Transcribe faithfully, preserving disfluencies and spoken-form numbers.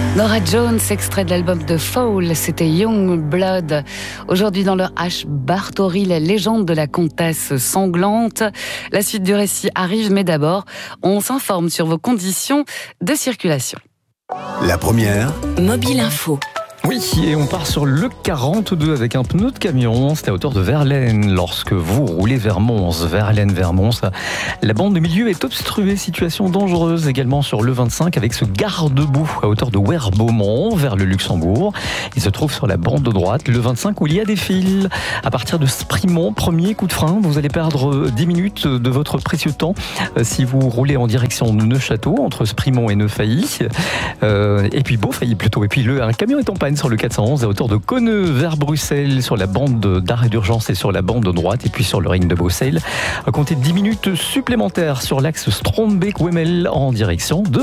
Norah Jones, extrait de l'album de Fowl, c'était Young Blood. Aujourd'hui dans le H, Bartori, la légende de la comtesse sanglante. La suite du récit arrive, mais d'abord, on s'informe sur vos conditions de circulation. La première, Mobile Info. Oui, et on part sur le quarante-deux avec un pneu de camion. C'est à hauteur de Verlaine lorsque vous roulez vers Mons. Verlaine vers Mons. La bande de milieu est obstruée. Situation dangereuse également sur le vingt-cinq avec ce garde-boue à hauteur de Weir-Beaumont vers le Luxembourg. Il se trouve sur la bande de droite, le vingt-cinq, où il y a des fils. À partir de Sprimont, premier coup de frein, vous allez perdre dix minutes de votre précieux temps si vous roulez en direction de Neufchâteau, entre Sprimont et Neuffailly. Euh, et puis Beaufailly plutôt. Et puis le, un camion est en panne sur le quatre cent onze à hauteur de Conneux vers Bruxelles sur la bande d'arrêt d'urgence et sur la bande de droite et puis sur le ring de Bruxelles. À compter dix minutes supplémentaires sur l'axe Strombeek-Wemmel en direction de